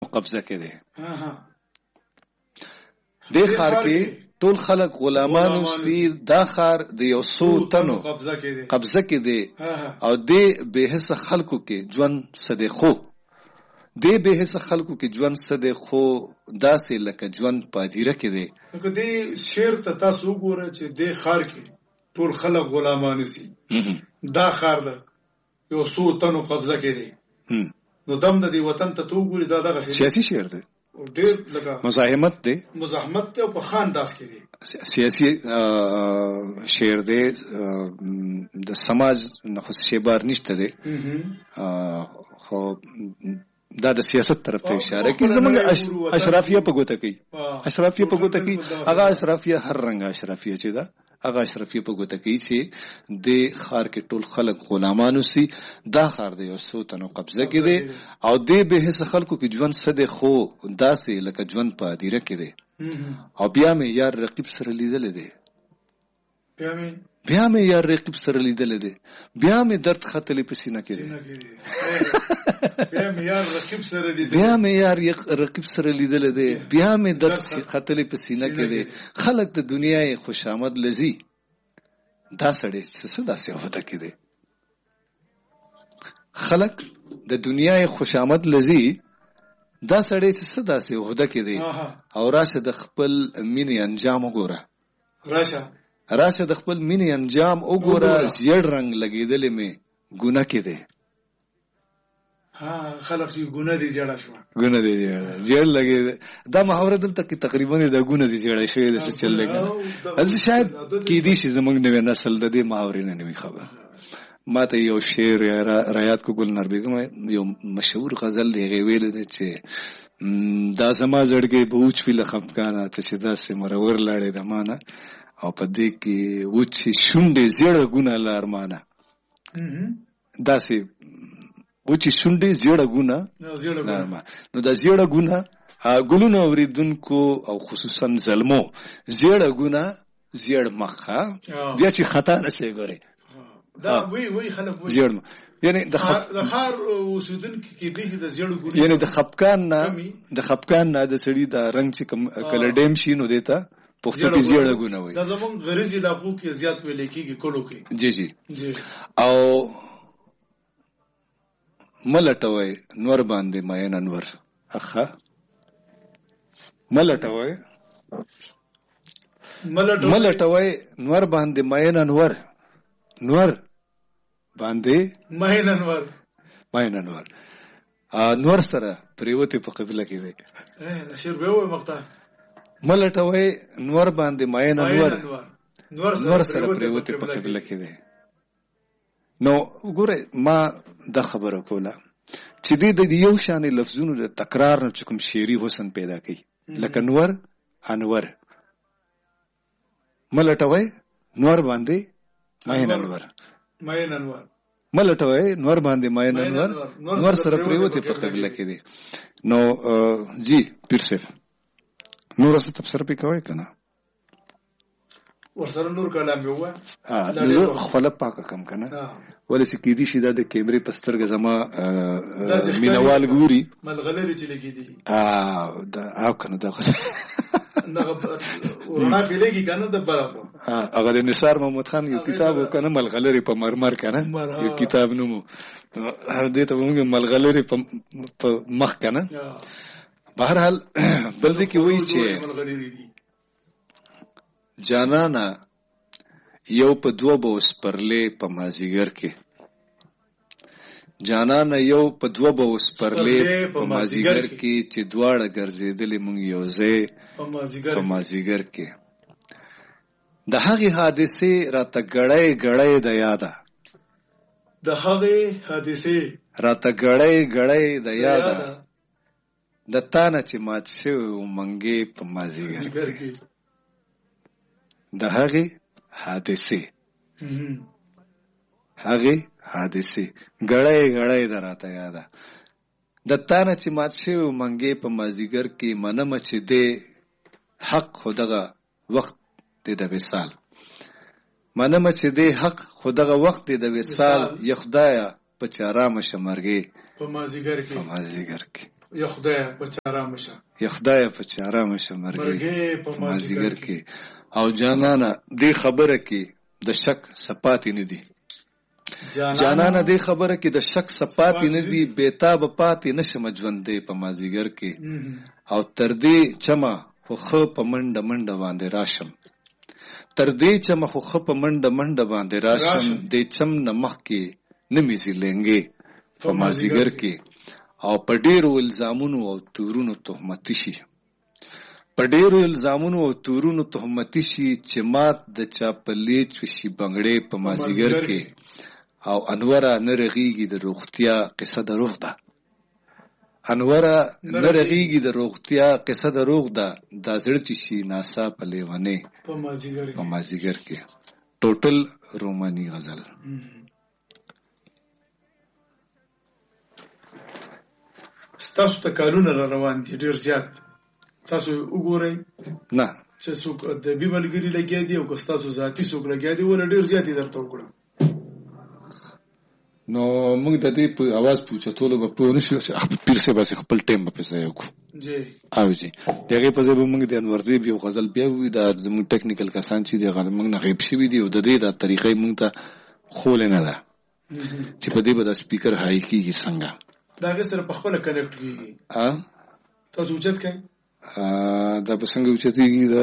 قبضه کې دی. دې ښار کې ټول خلک غلامانو سي. دا ښار د یو څو تنو قبضه کې دی او دې به حس خلکو کې ژوند سده خو دې به حس خلکو کې ژوند سده خو داسې لکه ژوند پادیره کې دی. نو دې شعر ته تاسو وګورئ چې دې ښار کې ټول خلک غلامانو سي. دا ښار ده یو څو تنو قبضه کې دی. نو دم د دې وطن ته وګورئ دا دغه سیاسي شعر دی. ډېر لکه مزاحمت دی او په خان داس کې دی. سیاسي شعر دی. د سماج نه خو شیبار نشته دی خو دا د سیاست طرف ته اشاره کوي. زمونږ اشرافیه په ګوته کوي. اشرافیه په ګوته کوي. هغه اشرافیه هر رنګه اشرافیه چې ده هغه اشرافیه په ګوته کوي چې د ښار کې ټول خلک غلامانو سي. دا ښار د یو څو تنو قبضه کې دی او دې به حس خلکو کې ژوند سده خو داسې لکه ژوند په هدیره کې دی. او بیا مې یار رقیب سره لیدلی دی. بیا مې یار رقیب سره لیدلی دی. بیا مې درد ختلی په سینه کې دی. بیا مې یار رقیب سره لیدلی دی. بیا مې درد ختلی په سینه کې دی. خلک د دنیا خوش آمد لذي. دا سړی څه داسې عہده کې دی. خلک د دنیا خوش آمد لذي. دا سړی څه داسې عہده کې دی. او راشه د خپل مینې انجام وګوره. راشه د خپل مینې انجام وګوره. زیړ رنگ لګېدلې مې ګناه کې دی. خلک چې ګناه دي زیړه شو. ګناه دي زیړ لګېده. دا محاوره دلته کې تقریبا د ګناه دي زیړه شوې ده څه چل لګا. از شاید کې دي چې زمونږ نوې نسل د دې محاورې نه نوې خبر. ما ته یو شعر رایات کو ګلنار بیگم یو مشهور غزل دی ویل دی چې دا زما زړګي بوچ ویل خفقانه ته چې داسې مرور لاړې د مانه او په دې کې وچی شونډې زیړه ګونه لارمانه. داسې وچی شونډې زیړه ګونه لارمانه. نو دا زیړه ګونه ګلونو اوریدونکو او خصوصا زلمو زیړه ګونه زیړ مخه بیا چې خطا نشي ګوري. دا وی خلک وی زیړ یعنی د خار اوسیدونکو کې دي د زیړ ګونه یعنی د خپکان نه د سړی د رنگ چې کلر ډیم شي نو دیتا پښتو کې زیړه ګونه وي. دا زمون غریزي علاقو کې زیات ویل کېږي کولو کې. جی او ملټوي نور باندې ماین انور اخا ملټوي نور باندې ماین انور نور باندې ماین انور نور سره پریوتی په قبيله کې دی. شیر به و مقطع ملټوي نور باندې ماین انور نور سره پریوتی په قبيله کې دی. نو وګوره ما د خبره کوله چې د یو شان لفظونو د تکرار نه کوم شعري حسن پیدا کوي لکه نور انور ملټوي نور باندې ماین انور ملټوي نور باندې ماین انور نور سره پریوتی په قبيله کې دی. نو جی پیر صاحب نور څه تفسیر پکوي کنه ورسره نور کلام یو نو خپل پاکه کم کنه ولې چې کې دي چې د کیمرې په سترګه زما مینوال ګوري ملغلري چې لګېدي دا او کنه دا ورنا پیلېږي کنه د برابر هغه د نثار محمد خان یو کتاب وکنه ملغلري په مرمر کنه یو کتاب نومو دې ته موږ ملغلري په مخ کنه. بهرحال بل دې کې وایي چې جانانا یو په دوه بوس پرلې په مازیګر کې جانانا یو په دوه بوس پرلې په مازیګر کې چې دواړه ګرځېدلې مونږ یو ځای په مازیګر کې د هغې حادثې راته ګړی د یاده د هغې حادثې راته ګړی د یاده د تانه چې مات شوی و منګې په مازیګر کې د هغې حادثې ګړی د راته یاده د تانه چې مات شوی و منګې په مازیګر کې منمه چې دی حق خو دغه وخت دی د وصال منمه چې دی حق خو دغه وخت دی د وصال یا خدایه په چه آرامه شه مرګې په مازیګر کې یا خدای په چاره مشه یا خدای په چاره مشه مرګي په مازیګر کې او جانانه دې خبره کې د شک صفات نه دي جانانه دې خبره کې د شک صفات نه دي بیتاب پاتې نشم ژوندې په مازیګر کې او تر دې چما خو په منډه منډه باندې راشم تر دې چما خو په منډه منډه باندې راشم دې چم نه مخ کې نمی زیلنګي په مازیګر کې او په ډیرو الزامونو او تورونو تهمت شي په ډیرو الزامونو او تورونو تهمت شي چې مات د چا په لیچ شي بنگړې په مازیګر کې او انوره نرغيږي د روغتیا قصه د روغ ده انوره نرغيږي د روغتیا قصه د روغ ده د زړه چې شي ناسا په لیوانه په مازیګر کې ټوټل روماني غزل ستاسو ته کارونه را روان دي ډیر زیات تاسو وګورئ نه چې څوک د بیبلګری لګیا دي او که ستاسو ذاتی څوک لګیا دي ول ډیر زیات درته وکړم نو موږ د دې په आवाज پوښتلو په پوره شو چې پیر څه بس خپل ټیم په ځای کو جی او جی دغه په ځای موږ د انور دی یو غزل بیا وی دا زموږ ټیکنیکل کسان چې د غزل موږ نه غیب شوی دی او د دې د طریقې موږ ته خول نه ده چې په دې به د سپیکر هاي کیږي څنګه دا سره په خپل کنیکټ کیږي تاسو اوچت کړئ دا په څنګه اوچتېږي دا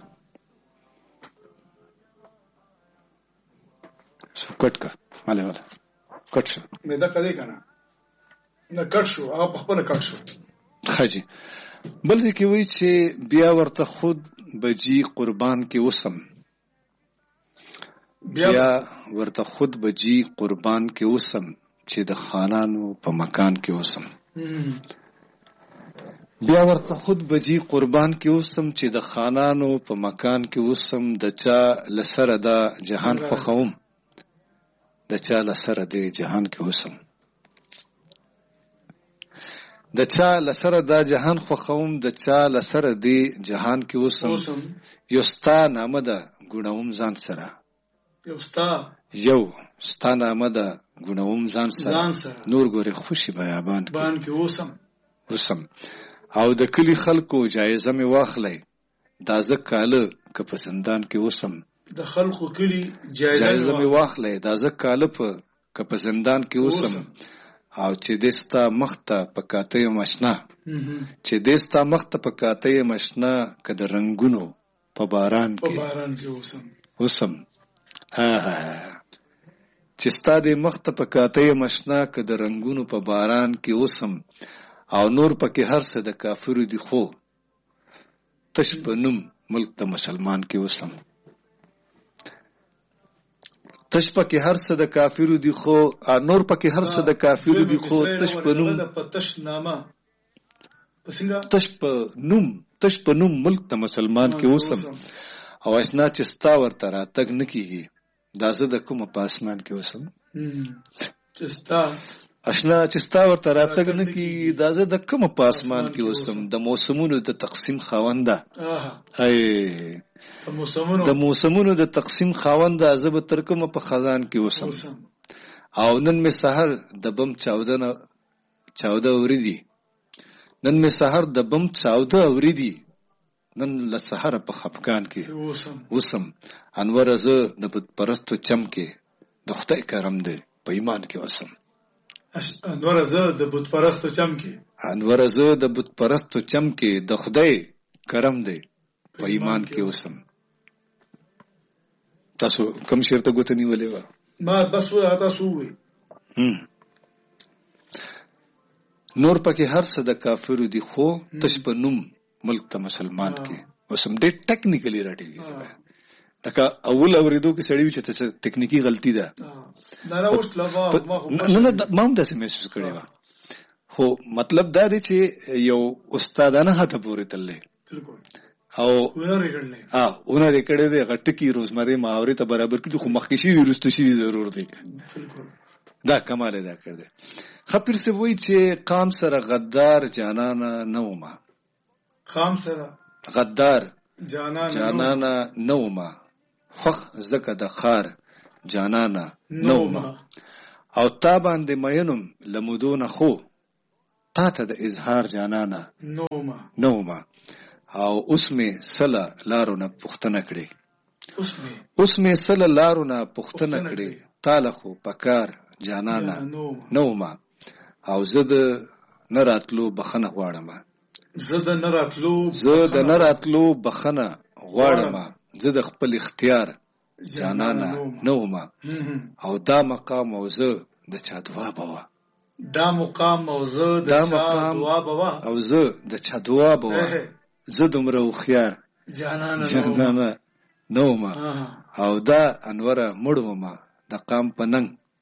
کټ کا ماله ماله کټ شو مې دا کړی کنه دا کټ شو هغه په خپل کټ شو خاجي بل دې کې وایي چې بیا ورته خود بجی قربان کې وسم بیا ورته خود بجی قربان کې وسم چې د خانانو په مکان کې وسم بیا ورته خود بجی قربان کې وسم چې د خانانو په مکان کې وسم د چا لسره دا جهان خوخوم د چا لسره د جهان کې وسم د چا لسره دا جهان خوخوم د چا لسره د جهان کې وسم یوستا نامه ده ګونوم ځان سره یو ستا نامه ده ګونوم ځان سره نور ګوري خوشي بیابان کې وسم او د کلی خلکو جایزه می واخلې دا زکاله که په زندان کې وسم د خلکو کلی جایزه می واخلې دا زکاله که په زندان کې وسم او چې دستا مخته پکاته مشنا چې دستا مخته پکاته مشنا کده رنگونو په باران کې وسم چې ستا د مخته پکاته مشنا کده رنگونو په باران کې وسم او نور پکې هر څه د کافرو دي خو تش په نوم ملک د مسلمان کې وسم تش پکې هر څه د کافرو دي خو نور پکې هر څه د کافرو دي خو تش په نوم تش نامه تش په نوم ملک د مسلمان کې وسم او اسنا چې ستا ورته راتګ نه کیږي دا زه د کومه په اسمان کې وسم اشنا چې ستا ورته راتګ نه کیږي دا زه د کومه په اسمان کې وسم د موسمونو د تقسیم خاونده د موسمونو د تقسیم خاونده زه به تر کومه په خزان کې وسم او نن می سحر د بم 14 اوریدي نن می سحر د بم 14 اوریدي نن له سحر په خفقان کې وسم انور زه د بت پرستو چم کې د خدای کرم دی په ایمان کې وسم انور زه د بت پرستو چم کې د خدای کرم دی په ایمان کې وسم تاسو کوم شرط غوته نیولې و ما بس تاسو وې نور پکې هر څه د کافرو دي خو تش په نوم ملک ته مسلمان کې وسم ډېر ټیکنیکلی راټیږي لکه اول اوریدو کې سړی چې څه ټیکنیکی غلطی ده نه اوس لبا نه ما هم داسې محسوس کړی و خو مطلب دا دی چې یو استادانه هته پورې تللی او اونه ریکړې ده غټکی روزمره محاورې ته برابر کړي خو مخکشي ورستو شي ضرور دی دا کمال ده کړی خپل څه وای چې قام سره غدار جانانا نوما قام سره غدار جانانا نوما خخ زکه د خار جانانا نوما او تا باندې مینم لمودونه خو تا ته د اظهار جانانه نوما او اوس مې سله لارو نه پوښتنه کړې اوس مې سله لارو نه پوښتنه کړې تاله خو پکار جانانه نوما او زه د نه راتلو بخښنه غواړم زه د نه راتلو بخښنه غواړم زه د خپل اختیار جانانه نوما او دا مقام او زه د چا دعا بوا او زه د چا دعا بوا زه دومره هوښیار جانانه نوما او دا انوره مړومه د قام په ننګ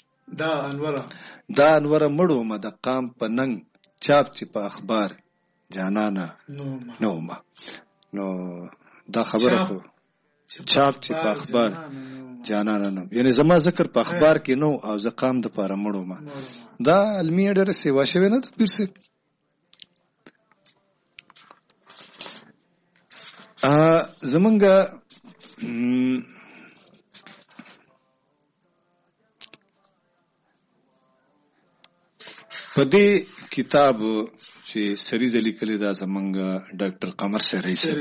دا انوره مړومه د قام په ننګ چاپ چې په اخبار جانانه نوما نو دا خبره خو چاپ چې په اخبار جانانه نوم یعنی زما ذکر په اخبار کې نو او زه قام د پاره مړومه دا علمي ډېره سیوا شوی نه د پیر صاحب زمونږه په دې کتاب چې سریز لیکلی دا زمونږ ډاکټر قمر سری صاحب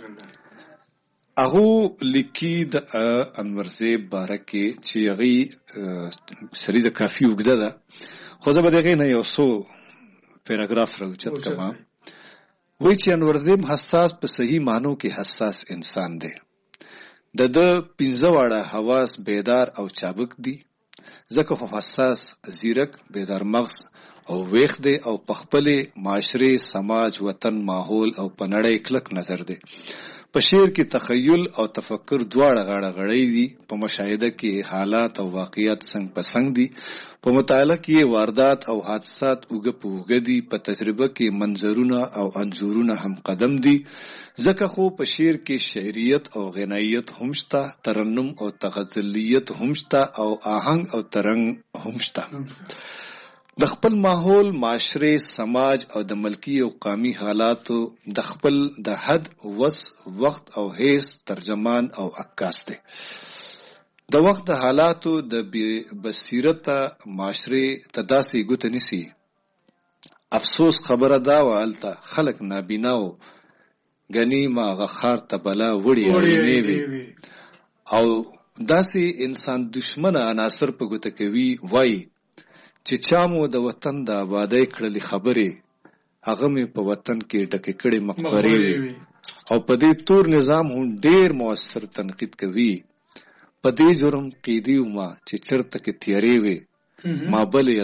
هغه لیکي د انورزیب بارکه چې هغه سریز کافي وګده ده خو زه به دغه نه یو څو پیراګراف راوچت کما وای چې انورزیب حساس په صحیح معنو کې حساس انسان دی د 15 واړه حواس بیدار او چابک دي ځکه خو حساس زیرک بیدار مغز او ویخ دی او په خپل معاشري سماج وطن ماحول او په نړۍ کلک نظر دی په شعر کې تخیل او تفکر دواړه غاړه غړی دي په مشاهده کې حالات او واقعیت څنګ په څنګ دي په مطالعه کې واردات او حادثات اوګه په اوګه دي په تجربه کې منظرونه او انځورونه هم قدم دي ځکه خو په شعر کې شعریت او غنایت هم شته ترنم او تغزلیت هم شته او آهنګ او ترنګ هم شته د خپل ماحول معاشره سماج او د ملکی او قومي حالاتو د خپل د حد وس وخت او هیڅ ترجمان او عکاس دی د وخت د حالاتو د بصیرت معاشره تداسي ګوت نسی افسوس خبره دا والته خلق نابیناو غنی ما غخار تبلا وړي وي او داسي انسان دشمنه عناصر په ګوت کوي وای چې چامو د وطن د آبادی کړلې خبرې هغه مې په وطن کې ډکې کړې مقبرې وي او په دې تور نظام هم ډېر موثر تنقید کوي په دې جرم قیدی وما چې چرته کې تیارې وي ما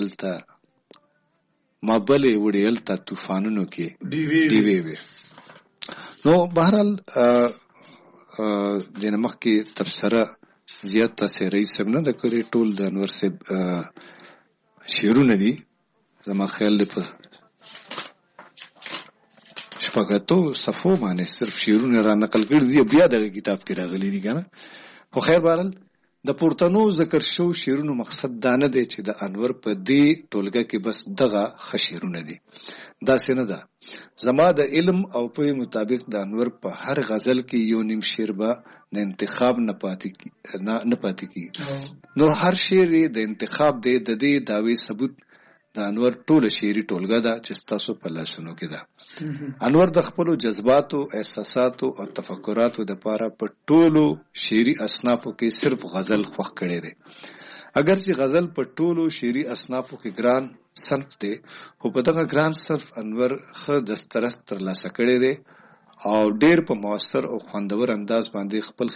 بلې وړې الته طوفانونو کې ډیوې وي نو بهرحال د مخ کې تبصره زیات تاثیر سم نه د کړې ټول د انور صاحب شعرونه دي زما خیال دی په شپږاتو صفو باندې صرف شعرونه را نقل کړي دي بیا دغه کتاب کې راغلي دي کنه خو خیر بهرحال د پورتنو ذکر شو شعرونو مقصد دا نه دی چې د انور په دې ټولګه کې بس دغه خشعرونه دي دا څنګه ده زما د علم او په مطابق د انور په هر غزل کې یو نیم شعر به د انتخاب نه پاتې کی نور هر شعر د انتخاب د دې داوی ثبوت د انور ټوله شعري ټولګه ده چې تاسو په لاسونو کې ده انور د خپل جذباتو احساساتو او تفکراتو د پاره په ټولو شعري اصنافو کې صرف غزل خوښ کړي دي اگر چې غزل په ټولو شعري اصنافو کې ګران صنف دی خو په دغه ګران صنف انور خه دسترس تر لاسه کړي دي او ډېر په موثر او خوندور انداز باندې خپل